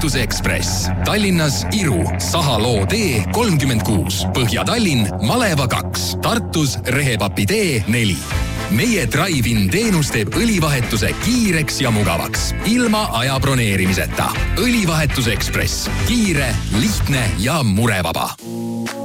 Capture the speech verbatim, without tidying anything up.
Õlivahetusekspress. Tallinnas Iru, Sahaloo tee kolmkümmend kuus, Põhja-Tallinn, Maleva kaks, Tartus Rehepapi tee neli. Meie Drive-in teenus teeb õlivahetuse kiireks ja mugavaks, ilma aja broneerimiseta. Õlivahetusekspress. Kiire, lihtne ja murevaba.